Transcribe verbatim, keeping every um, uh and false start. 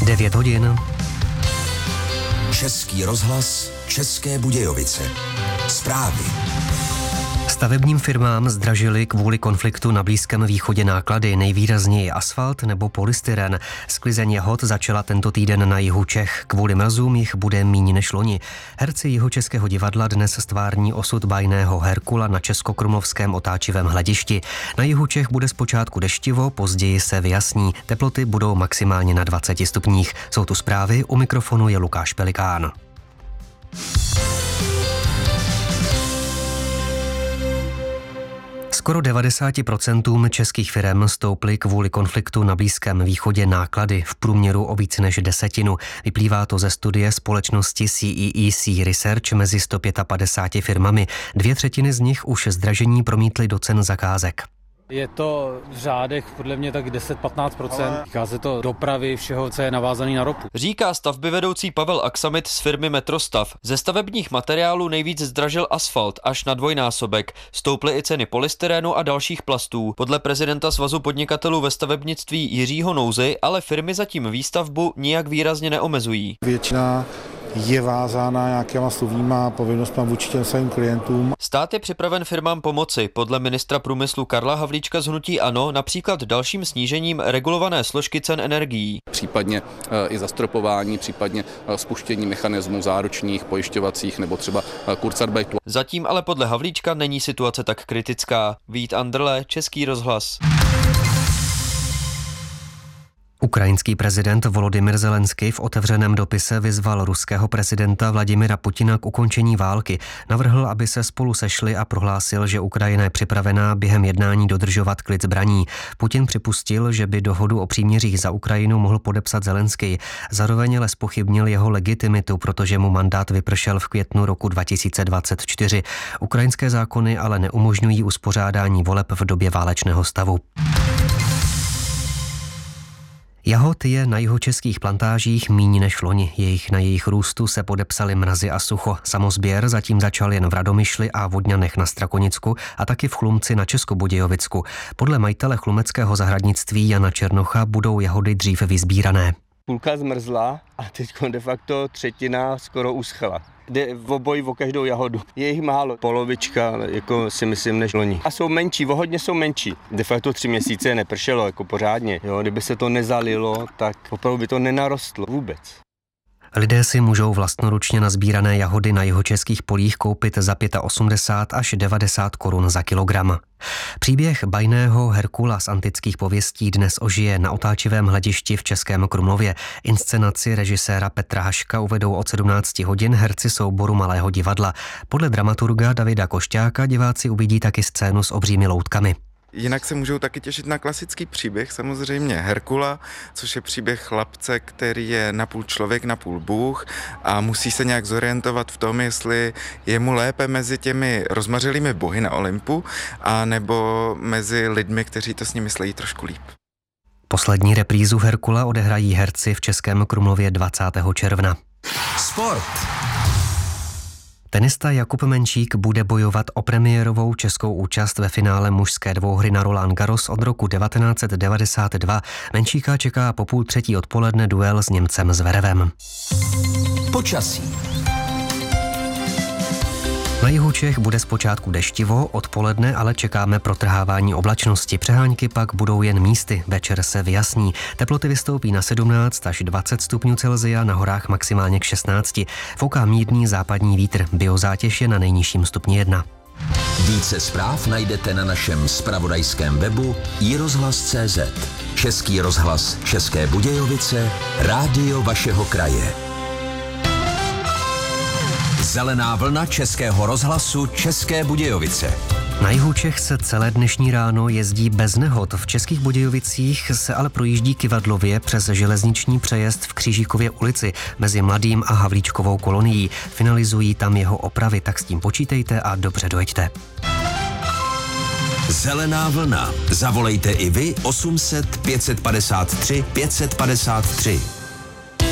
devět hodin. Český rozhlas, České Budějovice. Zprávy. Stavebním firmám zdražily kvůli konfliktu na Blízkém východě náklady, nejvýrazněji asfalt nebo polystyren. Sklizeň jahod začala tento týden na jihu Čech. Kvůli mrazům jich bude míň než loni. Herci Jihočeského divadla dnes stvární osud bajného Herkula na českokrumlovském otáčivém hledišti. Na jihu Čech bude zpočátku deštivo, později se vyjasní. Teploty budou maximálně na dvaceti stupních. Jsou tu zprávy, u mikrofonu je Lukáš Pelikán. Skoro devadesát procent českých firem stouply kvůli konfliktu na Blízkém východě náklady, v průměru o více než desetinu. Vyplývá to ze studie společnosti C E E C Research mezi sto padesát pěti firmami. Dvě třetiny z nich už zdražení promítly do cen zakázek. Je to v řádech podle mě tak deset až patnáct procent. Týká se to dopravy, všeho, co je navázaný na ropu. Říká stavbyvedoucí Pavel Aksamit z firmy Metrostav. Ze stavebních materiálů nejvíc zdražil asfalt až na dvojnásobek. Stouply i ceny polystyrénu a dalších plastů. Podle prezidenta Svazu podnikatelů ve stavebnictví Jiřího Nouzy ale firmy zatím výstavbu nijak výrazně neomezují. Většina je vázána nějakýma slovníma povinnostmi vůči těm svým klientům. Stát je připraven firmám pomoci. Podle ministra průmyslu Karla Havlíčka z hnutí ANO například dalším snížením regulované složky cen energií. Případně i zastropování, případně spuštění mechanismů záručních, pojišťovacích nebo třeba kurzarbeitu. Zatím ale podle Havlíčka není situace tak kritická. Vít Anderle, Český rozhlas. Ukrajinský prezident Volodymyr Zelenský v otevřeném dopise vyzval ruského prezidenta Vladimira Putina k ukončení války. Navrhl, aby se spolu sešli a prohlásil, že Ukrajina je připravená během jednání dodržovat klid zbraní. Putin připustil, že by dohodu o příměří za Ukrajinu mohl podepsat Zelenský. Zároveň ale zpochybnil jeho legitimitu, protože mu mandát vypršel v květnu roku dva tisíce dvacet čtyři. Ukrajinské zákony ale neumožňují uspořádání voleb v době válečného stavu. Jahod je na jihočeských plantážích míň než loni. Jejich na jejich růstu se podepsaly mrazy a sucho. Samosběr zatím začal jen v Radomyšli a Vodňanech na Strakonicku a taky v Chlumci na Českobudějovicku. Podle majitele chlumeckého zahradnictví Jana Černocha budou jahody dřív vyzbírané. Půlka zmrzla a teď de facto třetina skoro uschla. Jde v obojí o každou jahodu. Je jich málo, polovička, jako si myslím, než loni. A jsou menší, o hodně jsou menší. De facto tři měsíce nepršelo, jako pořádně. Jo, kdyby se to nezalilo, tak opravdu by to nenarostlo vůbec. Lidé si můžou vlastnoručně nazbírané jahody na jihočeských polích koupit za osmdesát pět až devadesát korun za kilogram. Příběh bajného Herkula z antických pověstí dnes ožije na otáčivém hledišti v Českém Krumlově. Inscenaci režiséra Petra Haška uvedou od sedmnácti hodin herci souboru Malého divadla. Podle dramaturga Davida Košťáka diváci uvidí taky scénu s obřími loutkami. Jinak se můžou taky těšit na klasický příběh, samozřejmě Herkula, což je příběh chlapce, který je napůl člověk, napůl bůh a musí se nějak zorientovat v tom, jestli je mu lépe mezi těmi rozmařilými bohy na Olympu a nebo mezi lidmi, kteří to s ním myslejí trošku líp. Poslední reprízu Herkula odehrají herci v Českém Krumlově dvacátého června. Sport. Tenista Jakub Menčík bude bojovat o premiérovou českou účast ve finále mužské dvouhry na Roland Garros od roku devatenáct set devadesát dva. Menčíka čeká po půl třetí odpoledne duel s Němcem Zverevem. Počasí. Na jihu Čech bude zpočátku deštivo, odpoledne ale čekáme protrhávání oblačnosti. Přehánky pak budou jen místy, večer se vyjasní. Teploty vystoupí na sedmnáct až dvacet stupňů Celsia, na horách maximálně k šestnácti. Fouká mírný západní vítr, biozátěž je na nejnižším stupni jedna. Více zpráv najdete na našem zpravodajském webu i rozhlas tečka cé zet. Český rozhlas České Budějovice, rádio vašeho kraje. Zelená vlna Českého rozhlasu České Budějovice. Na jihu Čech se celé dnešní ráno jezdí bez nehod. V Českých Budějovicích se ale projíždí kyvadlově přes železniční přejezd v Křížíkově ulici mezi Mladým a Havlíčkovou kolonií. Finalizují tam jeho opravy, tak s tím počítejte a dobře dojeďte. Zelená vlna. Zavolejte i vy osm set pět set padesát tři pět set padesát tři.